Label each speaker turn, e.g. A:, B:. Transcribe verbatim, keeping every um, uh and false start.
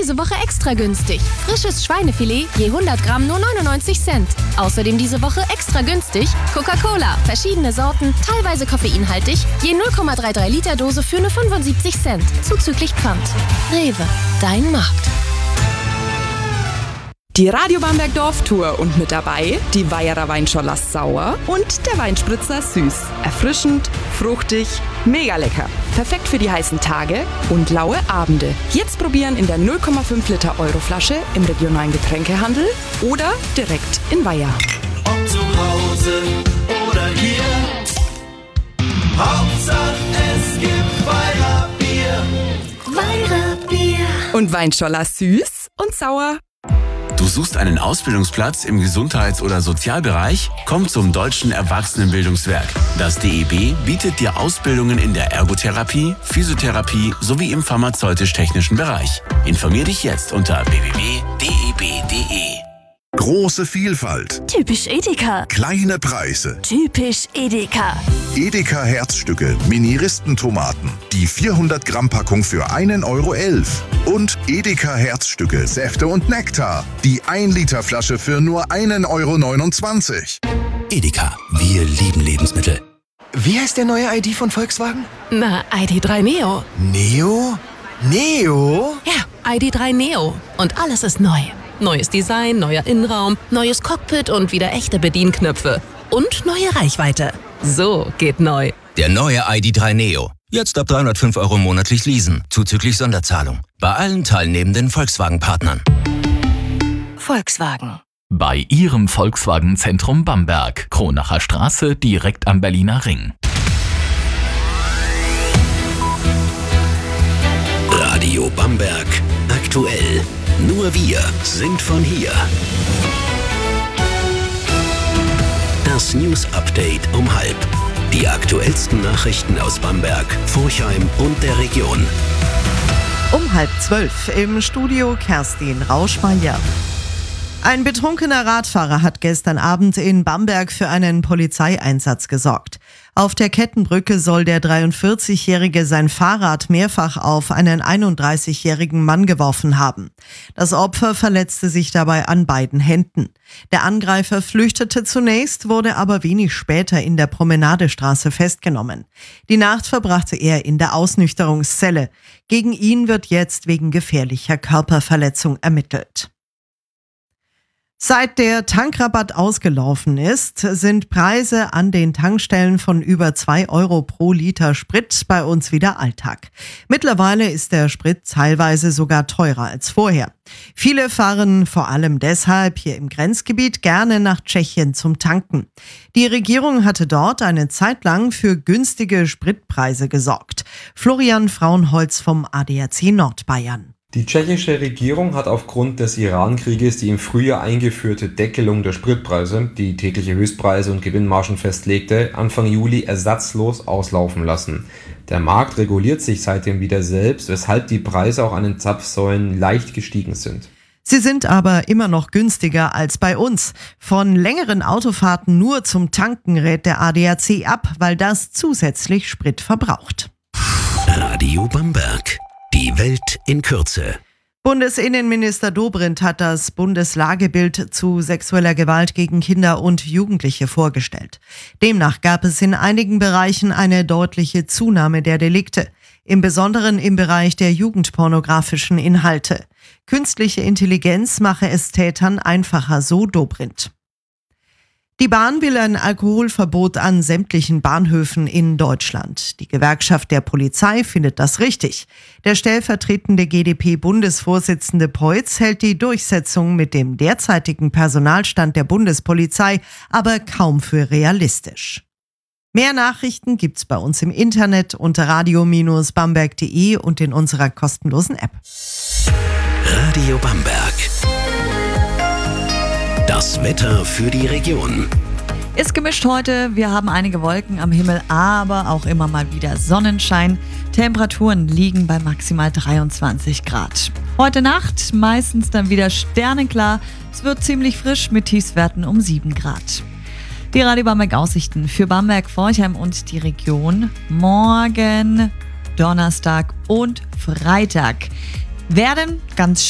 A: diese Woche extra günstig. Frisches Schweinefilet je hundert Gramm nur neunundneunzig Cent. Außerdem diese Woche extra günstig Coca-Cola, verschiedene Sorten, teilweise koffeinhaltig, je null Komma dreiunddreißig Liter Dose für nur fünfundsiebzig Cent. Zuzüglich Pfand. Rewe, dein Markt.
B: Die Radio Bamberg Dorftour und mit dabei die Weierer Weinscholler Sauer und der Weinspritzer Süß. Erfrischend, fruchtig, mega lecker. Perfekt für die heißen Tage und laue Abende. Jetzt probieren in der null Komma fünf Liter Euro Flasche im regionalen Getränkehandel oder direkt in Weiher.
C: Ob zu Hause oder hier, Hauptsache es gibt Weiher Bier.
A: Weiher Bier.
B: Und Weinscholler Süß und Sauer.
D: Du suchst einen Ausbildungsplatz im Gesundheits- oder Sozialbereich? Komm zum Deutschen Erwachsenenbildungswerk. Das D E B bietet dir Ausbildungen in der Ergotherapie, Physiotherapie sowie im pharmazeutisch-technischen Bereich. Informier dich jetzt unter w w w punkt d e b punkt d e.
E: Große Vielfalt.
A: Typisch Edeka.
E: Kleine Preise.
A: Typisch Edeka.
E: Edeka Herzstücke, Mini-Ristentomaten. Die vierhundert Gramm Packung für einen Euro elf. Und Edeka Herzstücke, Säfte und Nektar. Die ein Liter Flasche für nur einen Euro neunundzwanzig.
F: Edeka, wir lieben Lebensmittel.
G: Wie heißt der neue I D von Volkswagen?
A: Na, I D drei Neo.
G: Neo? Neo?
A: Ja, I D drei Neo. Und alles ist neu. Neues Design, neuer Innenraum, neues Cockpit und wieder echte Bedienknöpfe. Und neue Reichweite. So geht neu.
F: Der neue I D drei Neo. Jetzt ab dreihundertfünf Euro monatlich leasen, zuzüglich Sonderzahlung. Bei allen teilnehmenden Volkswagen-Partnern.
A: Volkswagen.
H: Bei Ihrem Volkswagen-Zentrum Bamberg. Kronacher Straße, direkt am Berliner Ring.
F: Radio Bamberg. Aktuell. Nur wir sind von hier. Das News Update um halb. Die aktuellsten Nachrichten aus Bamberg, Forchheim und der Region.
I: Um halb zwölf im Studio Kerstin Rauschmeier. Ein betrunkener Radfahrer hat gestern Abend in Bamberg für einen Polizeieinsatz gesorgt. Auf der Kettenbrücke soll der dreiundvierzigjährige sein Fahrrad mehrfach auf einen einunddreißigjährigen Mann geworfen haben. Das Opfer verletzte sich dabei an beiden Händen. Der Angreifer flüchtete zunächst, wurde aber wenig später in der Promenadestraße festgenommen. Die Nacht verbrachte er in der Ausnüchterungszelle. Gegen ihn wird jetzt wegen gefährlicher Körperverletzung ermittelt. Seit der Tankrabatt ausgelaufen ist, sind Preise an den Tankstellen von über zwei Euro pro Liter Sprit bei uns wieder Alltag. Mittlerweile ist der Sprit teilweise sogar teurer als vorher. Viele fahren vor allem deshalb hier im Grenzgebiet gerne nach Tschechien zum Tanken. Die Regierung hatte dort eine Zeit lang für günstige Spritpreise gesorgt. Florian Frauenholz vom A D A C Nordbayern.
J: Die tschechische Regierung hat aufgrund des Iran-Krieges die im Frühjahr eingeführte Deckelung der Spritpreise, die tägliche Höchstpreise und Gewinnmargen festlegte, Anfang Juli ersatzlos auslaufen lassen. Der Markt reguliert sich seitdem wieder selbst, weshalb die Preise auch an den Zapfsäulen leicht gestiegen sind.
I: Sie sind aber immer noch günstiger als bei uns. Von längeren Autofahrten nur zum Tanken rät der A D A C ab, weil das zusätzlich Sprit verbraucht.
F: Radio Bamberg. Die Welt in Kürze.
I: Bundesinnenminister Dobrindt hat das Bundeslagebild zu sexueller Gewalt gegen Kinder und Jugendliche vorgestellt. Demnach gab es in einigen Bereichen eine deutliche Zunahme der Delikte, im Besonderen im Bereich der jugendpornografischen Inhalte. Künstliche Intelligenz mache es Tätern einfacher, so Dobrindt. Die Bahn will ein Alkoholverbot an sämtlichen Bahnhöfen in Deutschland. Die Gewerkschaft der Polizei findet das richtig. Der stellvertretende G d P-Bundesvorsitzende Peutz hält die Durchsetzung mit dem derzeitigen Personalstand der Bundespolizei aber kaum für realistisch. Mehr Nachrichten gibt's bei uns im Internet unter radio Bindestrich bamberg punkt de und in unserer kostenlosen App.
F: Radio Bamberg. Das Wetter für die Region.
K: Ist gemischt heute. Wir haben einige Wolken am Himmel, aber auch immer mal wieder Sonnenschein. Temperaturen liegen bei maximal dreiundzwanzig Grad. Heute Nacht meistens dann wieder sternenklar. Es wird ziemlich frisch mit Tiefstwerten um sieben Grad. Die Radio Bamberg Aussichten für Bamberg, Forchheim und die Region. Morgen, Donnerstag und Freitag werden ganz